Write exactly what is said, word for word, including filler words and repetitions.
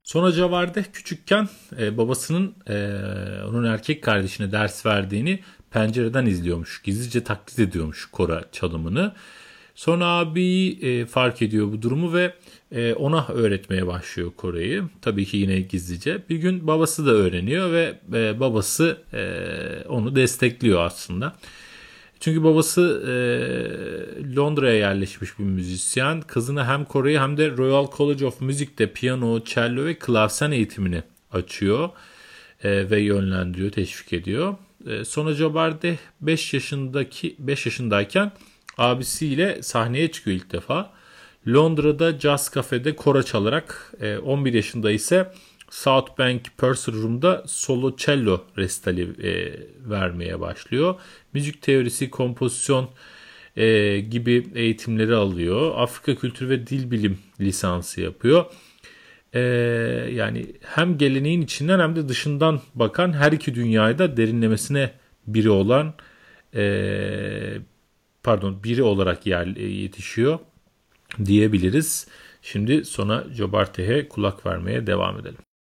Sonra Cavardeh küçükken e, babasının e, onun erkek kardeşine ders verdiğini pencereden izliyormuş. Gizlice taklit ediyormuş kora çalımını. Sonra abi e, fark ediyor bu durumu ve e, ona öğretmeye başlıyor Kore'yi. Tabii ki yine gizlice. Bir gün babası da öğreniyor ve e, babası e, onu destekliyor aslında. Çünkü babası e, Londra'ya yerleşmiş bir müzisyen. Kızına hem Kore'yi hem de Royal College of Music'te piyano, cello ve klavsen eğitimini açıyor e, ve yönlendiriyor, teşvik ediyor. E, sonra Jabardeh beş yaşındaki beş yaşındayken abisiyle sahneye çıkıyor ilk defa. Londra'da Jazz Cafe'de kora çalarak e, on bir yaşında ise South Bank Purser Room'da solo cello resitali e, vermeye başlıyor. Müzik teorisi, kompozisyon e, gibi eğitimleri alıyor. Afrika kültürü ve dil bilim lisansı yapıyor. E, Yani hem geleneğin içinden hem de dışından bakan her iki dünyayı da derinlemesine biri olan e, pardon biri olarak yer, yetişiyor diyebiliriz. Şimdi sona Jobardeh'e kulak vermeye devam edelim.